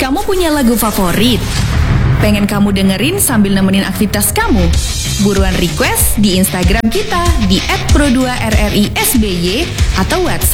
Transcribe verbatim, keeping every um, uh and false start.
Kamu punya lagu favorit? Pengen kamu dengerin sambil nemenin aktivitas kamu? Buruan request di Instagram kita di et pro dua r r i s b y atau WhatsApp